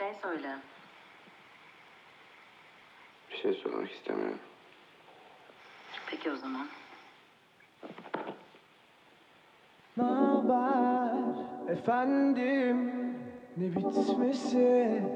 şey söyle. Bir şey söylemek istemiyorum. Peki o zaman. Naber efendim, ne bitmesi